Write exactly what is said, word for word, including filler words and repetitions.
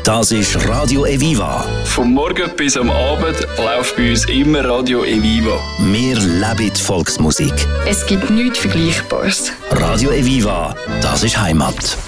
Das ist Radio Eviva. Vom Morgen bis am Abend läuft bei uns immer Radio Eviva. Wir leben die Volksmusik. Es gibt nichts Vergleichbares. Radio Eviva, das ist Heimat.